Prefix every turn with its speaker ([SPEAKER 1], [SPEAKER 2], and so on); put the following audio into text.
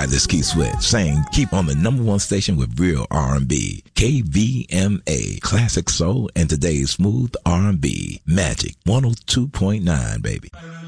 [SPEAKER 1] Hi, this is Keith Sweat saying keep on the number one station with real R&B. KVMA, classic soul and today's smooth R&B. Magic 102.9, baby.